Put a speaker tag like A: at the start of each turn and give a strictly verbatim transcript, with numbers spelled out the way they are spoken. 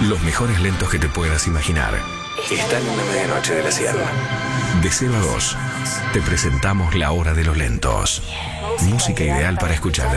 A: Los mejores lentos que te puedas imaginar están en la medianoche de la sierra. De cero a dos, te presentamos La Hora de los Lentos. Música ideal para escuchar